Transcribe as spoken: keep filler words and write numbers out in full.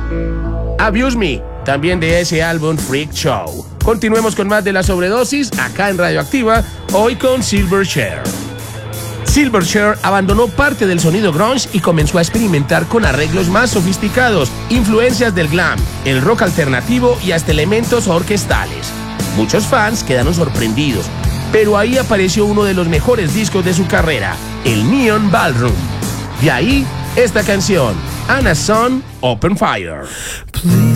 Abuse Me, también de ese álbum Freak Show. Continuemos con más de la sobredosis acá en Radioactiva, hoy con Silverchair. Silverchair abandonó parte del sonido grunge y comenzó a experimentar con arreglos más sofisticados, influencias del glam, el rock alternativo y hasta elementos orquestales. Muchos fans quedaron sorprendidos, pero ahí apareció uno de los mejores discos de su carrera, el Neon Ballroom. De ahí, esta canción, Anna's Son, Open Fire. Please.